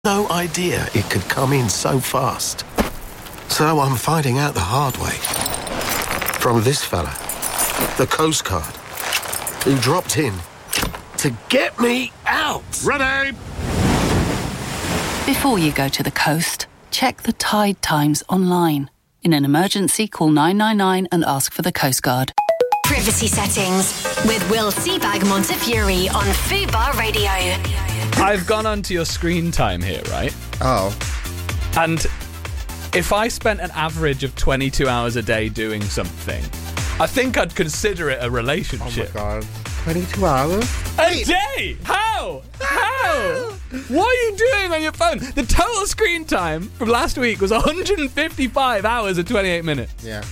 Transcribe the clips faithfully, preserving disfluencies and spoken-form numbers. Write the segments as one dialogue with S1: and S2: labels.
S1: No idea it could come in so fast. So I'm finding out the hard way. From this fella, the Coast Guard, who dropped in to get me out.
S2: Ready!
S3: Before you go to the coast, check the tide times online. In an emergency, call nine nine nine and ask for the Coast Guard.
S4: Privacy settings with Will Seabag Montefiore on Fubar Radio.
S5: I've gone onto your screen time here, right?
S2: Oh.
S5: And if I spent an average of twenty-two hours a day doing something, I think I'd consider it a relationship.
S2: Oh my God. twenty-two hours?
S5: A day? How? How? What are you doing on your phone? The total screen time from last week was one hundred fifty-five hours and twenty-eight minutes.
S2: Yeah.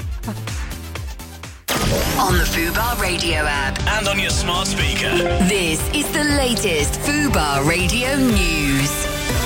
S4: On the Fubar Radio app.
S6: And on your smart speaker.
S4: This is the latest Fubar Radio news.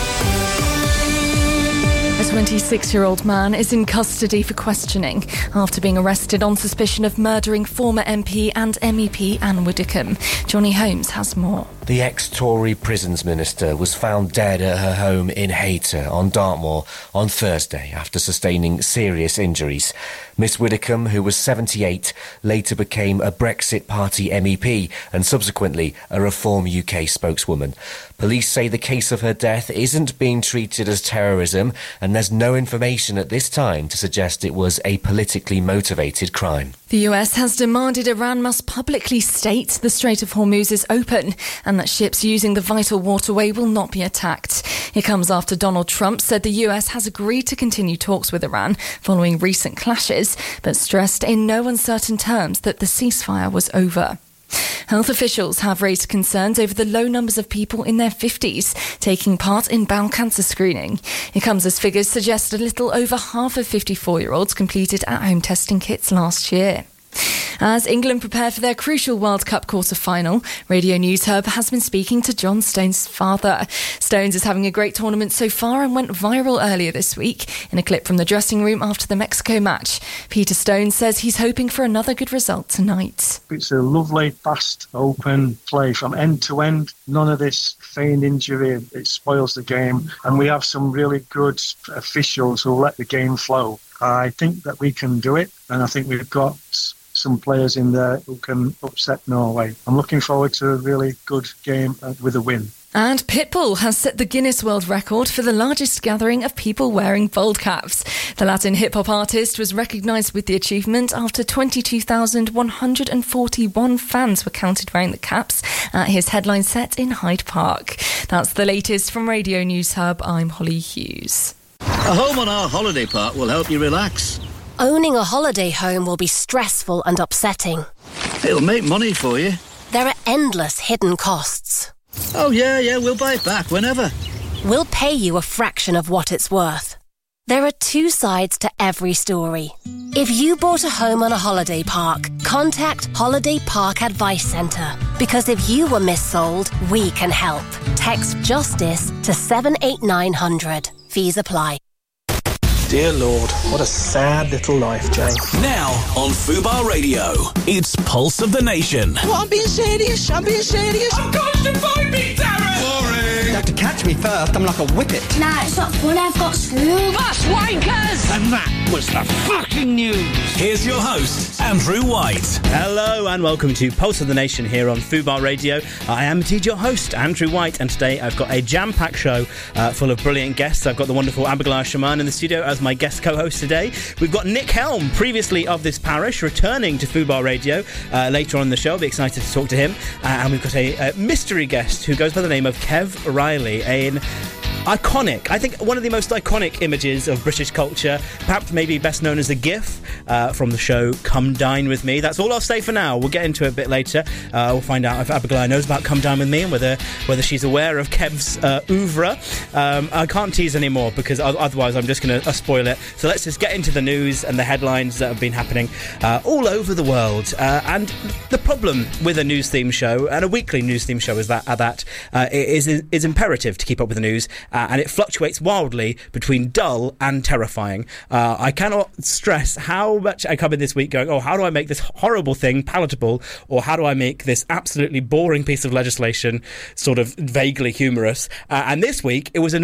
S7: A twenty-six-year-old man is in custody for questioning after being arrested on suspicion of murdering former M P and M E P Anne Widdecombe. Johnny Holmes has more.
S8: The ex-Tory prisons minister was found dead at her home in Hayter on Dartmoor on Thursday after sustaining serious injuries. Miss Widdecombe, who was seventy-eight, later became a Brexit Party M E P and subsequently a Reform U K spokeswoman. Police say the case of her death isn't being treated as terrorism and there's no information at this time to suggest it was a politically motivated crime.
S7: The U S has demanded Iran must publicly state the Strait of Hormuz is open and that ships using the vital waterway will not be attacked. It comes after Donald Trump said the U S has agreed to continue talks with Iran following recent clashes, but stressed in no uncertain terms that the ceasefire was over. Health officials have raised concerns over the low numbers of people in their fifties taking part in bowel cancer screening. It comes as figures suggest a little over half of fifty-four-year-olds completed at-home testing kits last year. As England prepare for their crucial World Cup quarter-final, Radio News Hub has been speaking to John Stones' father. Stones is having a great tournament so far and went viral earlier this week in a clip from the dressing room after the Mexico match. Peter Stones says he's hoping for another good result tonight.
S9: It's a lovely, fast, open play from end to end. None of this feigned injury. It spoils the game. And we have some really good officials who let the game flow. I think that we can do it, and I think we've got some players in there who can upset Norway. I'm looking forward to a really good game with a win.
S7: And Pitbull has set the Guinness World Record for the largest gathering of people wearing bald caps. The Latin hip-hop artist was recognised with the achievement after twenty-two thousand one hundred forty-one fans were counted wearing the caps at his headline set in Hyde Park. That's the latest from Radio News Hub. I'm Holly Hughes.
S6: A home on our holiday park will help you relax.
S4: Owning a holiday home will be stressful and upsetting.
S6: It'll make money for you.
S4: There are endless hidden costs.
S6: Oh, yeah, yeah, we'll buy it back whenever.
S4: We'll pay you a fraction of what it's worth. There are two sides to every story. If you bought a home on a holiday park, contact Holiday Park Advice Centre. Because if you were missold, we can help. Text JUSTICE to seven eight nine hundred. Fees apply.
S10: Dear Lord, what a sad little life, Jane.
S6: Now on Fubar Radio, it's Pulse of the Nation.
S11: Well, I'm being serious, I'm being serious.
S6: I'm going to find me, Darren!
S11: Boring! You have to catch me first, I'm like a whippet.
S12: Nah, it's not fun, I've got school.
S11: Bus wankers!
S6: And that was the fucking news. Here's your host, Andrew White.
S13: Hello and welcome to Pulse of the Nation here on Fubar Radio. I am indeed your host, Andrew White, and today I've got a jam-packed show uh, full of brilliant guests. I've got the wonderful Abigail Shaman in the studio as my guest co-host today. We've got Nick Helm, previously of this parish, returning to Fubar Radio uh, later on in the show. I'll be excited to talk to him. Uh, and we've got a, a mystery guest who goes by the name of Kev Riley, an iconic, I think one of the most iconic images of British culture, perhaps maybe best known as a GIF uh, from the show Come Dine With Me. That's all I'll say for now. We'll get into it a bit later. Uh, we'll find out if Abigail knows about Come Dine With Me and whether whether she's aware of Kev's uh, oeuvre. Um, I can't tease anymore because otherwise I'm just going to uh, spoil it. So let's just get into the news and the headlines that have been happening uh, all over the world. Uh, and the problem with a news theme show, and a weekly news theme show is that, uh, that uh, is, is imperative to keep up with the news. uh, and it fluctuates wildly between dull and terrifying. Uh, I cannot stress how much I come in this week going, oh, how do I make this horrible thing palatable, or how do I make this absolutely boring piece of legislation sort of vaguely humorous? Uh, and this week, it was an